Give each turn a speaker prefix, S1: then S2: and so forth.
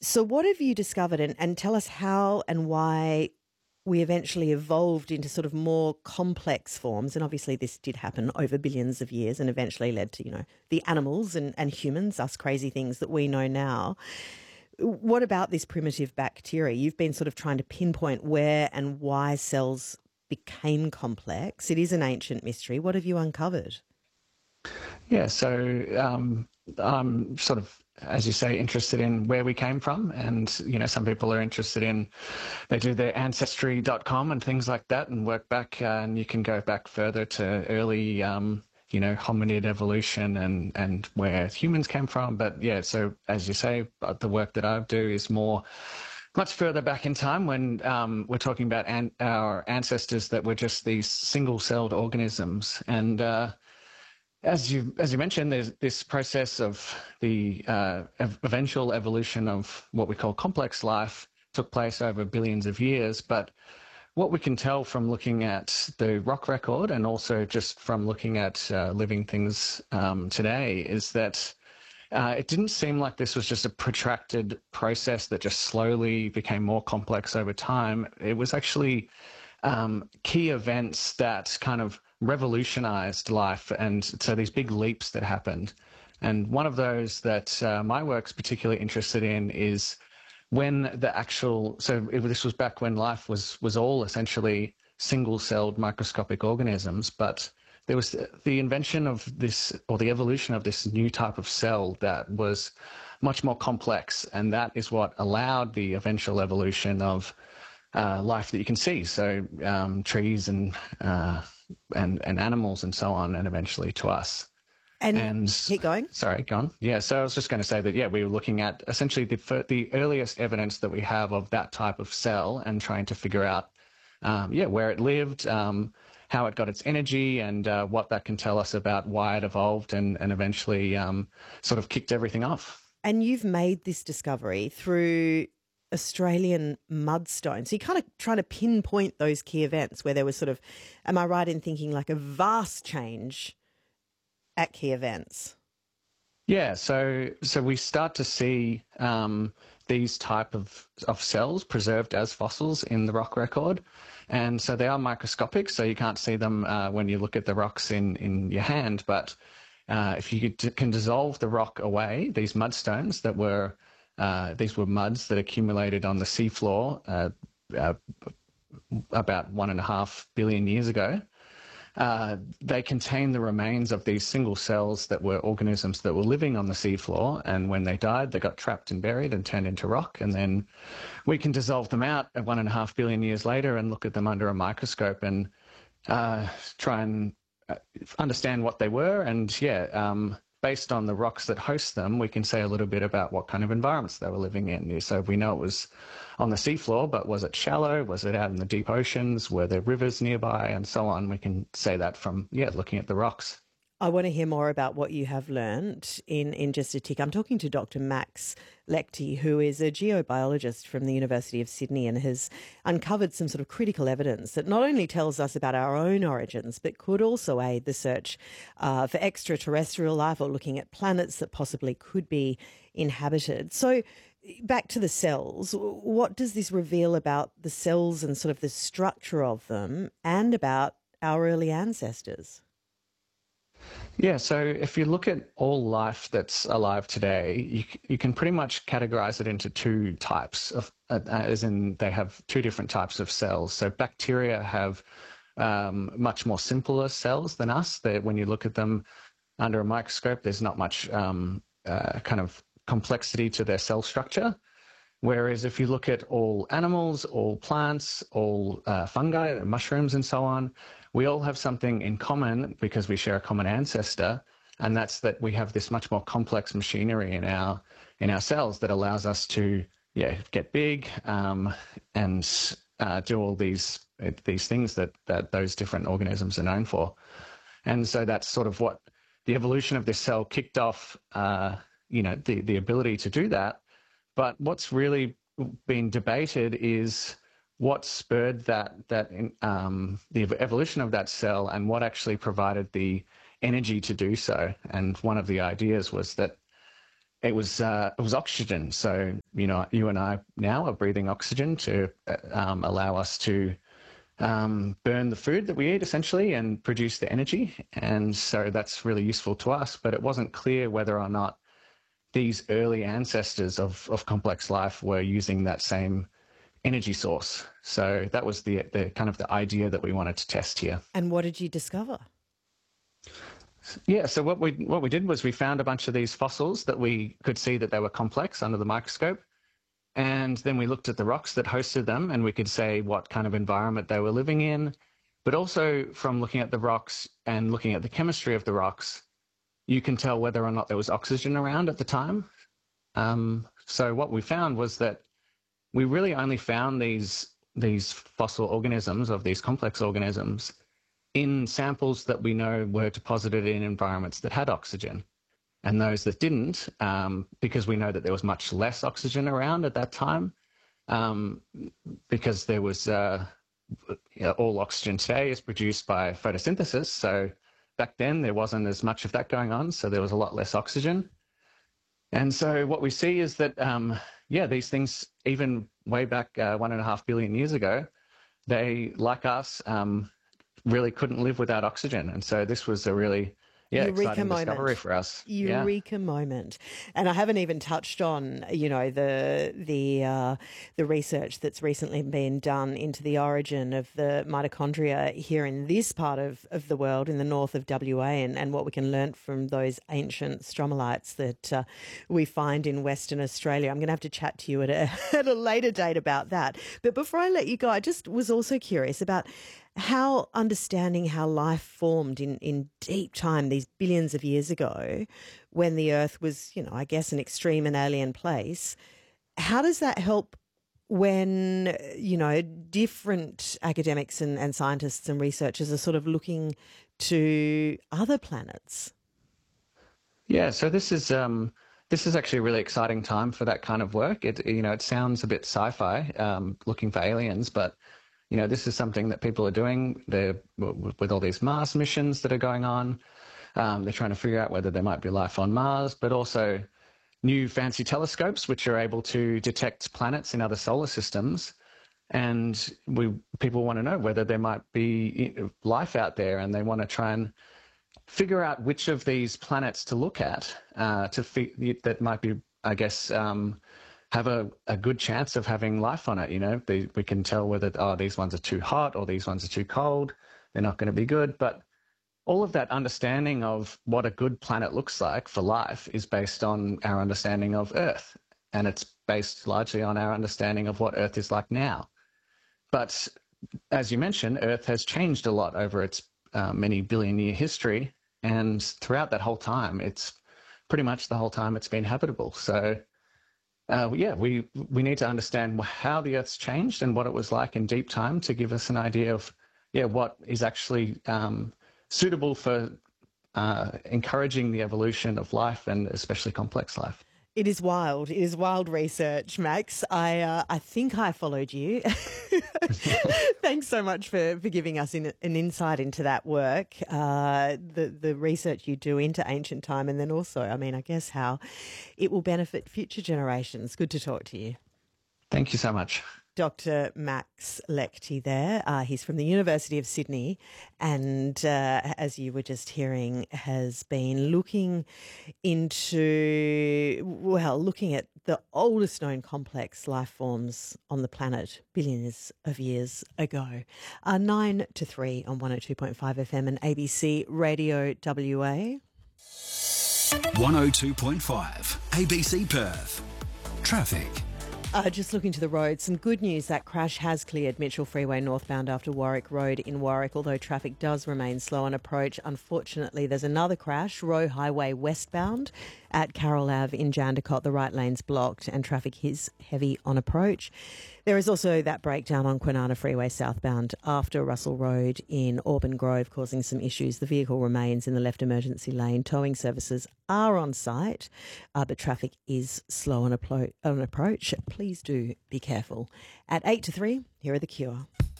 S1: So, what have you discovered, and tell us how and why we eventually evolved into sort of more complex forms? And obviously, this did happen over billions of years and eventually led to, the animals and humans, us crazy things that we know now. What about this primitive bacteria? You've been sort of trying to pinpoint where and why cells became complex. It is an ancient mystery. What have you uncovered?
S2: Yeah, so I'm sort of, as you say, interested in where we came from. And, some people are interested in, they do their ancestry.com and things like that and work back. And you can go back further to early, hominid evolution and where humans came from. But yeah, so as you say, the work that I do is more much further back in time when we're talking about our ancestors that were just these single-celled organisms. And as you mentioned, there's this process of the eventual evolution of what we call complex life took place over billions of years. But what we can tell from looking at the rock record and also just from looking at living things today is that it didn't seem like this was just a protracted process that just slowly became more complex over time. It was actually key events that kind of revolutionized life. And so these big leaps that happened. And one of those that my work's particularly interested in is when this was back when life was all essentially single-celled microscopic organisms, but there was the invention of this, or the evolution of this new type of cell that was much more complex, and that is what allowed the eventual evolution of life that you can see. So trees and animals and so on, and eventually to us.
S1: And
S2: And
S1: keep going.
S2: sorry, go on. Yeah, so I was just going to say that, yeah, we were looking at essentially the earliest evidence that we have of that type of cell and trying to figure out, where it lived, how it got its energy, and what that can tell us about why it evolved and eventually sort of kicked everything off.
S1: And you've made this discovery through Australian mudstone. So you're kind of trying to pinpoint those key events where there was sort of, am I right in thinking like a vast change at key events?
S2: Yeah, so we start to see these type of cells preserved as fossils in the rock record, and so they are microscopic, so you can't see them when you look at the rocks in your hand. But if you can dissolve the rock away, these mudstones that were these were muds that accumulated on the seafloor about 1.5 billion years ago. They contain the remains of these single cells that were organisms that were living on the seafloor, and when they died, they got trapped and buried and turned into rock. And then we can dissolve them out at 1.5 billion years later and look at them under a microscope and try and understand what they were. And based on the rocks that host them, we can say a little bit about what kind of environments they were living in. So we know it was on the seafloor, but was it shallow? Was it out in the deep oceans? Were there rivers nearby? And so on. We can say that from, looking at the rocks.
S1: I want to hear more about what you have learned in just a tick. I'm talking to Dr. Max Lechty, who is a geobiologist from the University of Sydney and has uncovered some sort of critical evidence that not only tells us about our own origins, but could also aid the search for extraterrestrial life or looking at planets that possibly could be inhabited. So back to the cells, what does this reveal about the cells and sort of the structure of them and about our early ancestors?
S2: Yeah, so if you look at all life that's alive today, you can pretty much categorize it into two types of, as in they have two different types of cells. So bacteria have much more simpler cells than us. When you look at them under a microscope, there's not much kind of complexity to their cell structure. Whereas if you look at all animals, all plants, all fungi, mushrooms and so on, we all have something in common because we share a common ancestor, and that's that we have this much more complex machinery in our cells that allows us to get big and do all these things that those different organisms are known for. And so that's sort of what the evolution of this cell kicked off, the ability to do that. But what's really been debated is what spurred the evolution of that cell and what actually provided the energy to do so. And one of the ideas was that it was oxygen. So, you and I now are breathing oxygen to allow us to burn the food that we eat essentially and produce the energy. And so that's really useful to us, but it wasn't clear whether or not these early ancestors of complex life were using that same energy source. So that was the kind of the idea that we wanted to test here.
S1: And what did you discover?
S2: Yeah, so what we did was we found a bunch of these fossils that we could see that they were complex under the microscope. And then we looked at the rocks that hosted them, and we could say what kind of environment they were living in. But also from looking at the rocks and looking at the chemistry of the rocks, you can tell whether or not there was oxygen around at the time. So what we found was that we really only found these fossil organisms, of these complex organisms, in samples that we know were deposited in environments that had oxygen. And those that didn't, because we know that there was much less oxygen around at that time, because there was all oxygen today is produced by photosynthesis. So back then there wasn't as much of that going on, so there was a lot less oxygen. And so what we see is that, these things, even way back 1.5 billion years ago, they, like us, really couldn't live without oxygen. And so this was a really exciting discovery for us.
S1: Eureka moment. And I haven't even touched on, the research that's recently been done into the origin of the mitochondria here in this part of the world, in the north of WA, and what we can learn from those ancient stromatolites that we find in Western Australia. I'm going to have to chat to you at a later date about that. But before I let you go, I just was also curious about how understanding how life formed in deep time, these billions of years ago, when the Earth was, I guess, an extreme and alien place. How does that help when, different academics and scientists and researchers are sort of looking to other planets?
S2: Yeah, so this is actually a really exciting time for that kind of work. It sounds a bit sci-fi, looking for aliens, but this is something that people are doing. They're, with all these Mars missions that are going on. They're trying to figure out whether there might be life on Mars, but also new fancy telescopes which are able to detect planets in other solar systems. And people want to know whether there might be life out there, and they want to try and figure out which of these planets to look at that might be, I guess, have a good chance of having life on it. We can tell whether, these ones are too hot or these ones are too cold. They're not going to be good. But all of that understanding of what a good planet looks like for life is based on our understanding of Earth. And it's based largely on our understanding of what Earth is like now. But as you mentioned, Earth has changed a lot over its many billion-year history. And throughout that whole time, it's pretty much the whole time it's been habitable. So we need to understand how the Earth's changed and what it was like in deep time to give us an idea of what is actually suitable for encouraging the evolution of life, and especially complex life.
S1: It is wild. It is wild research, Max. I think I followed you. Thanks so much for giving us an insight into that work, the research you do into ancient time, and then also, I guess, how it will benefit future generations. Good to talk to you.
S2: Thank you so much.
S1: Dr. Max Lechty there. He's from the University of Sydney, and as you were just hearing, has been looking at the oldest known complex life forms on the planet billions of years ago. 9 to 3 on 102.5 FM and ABC Radio WA.
S3: 102.5 ABC Perth. Traffic.
S1: Just looking to the road, some good news. That crash has cleared Mitchell Freeway northbound after Warwick Road in Warwick, although traffic does remain slow on approach. Unfortunately, there's another crash, Roe Highway westbound at Carroll Ave in Jandakot. The right lane's blocked and traffic is heavy on approach. There is also that breakdown on Kwinana Freeway southbound after Russell Road in Auburn Grove, causing some issues. The vehicle remains in the left emergency lane. Towing services are on site, but traffic is slow on approach. Please do be careful. At 8 to 3, here are The Cure.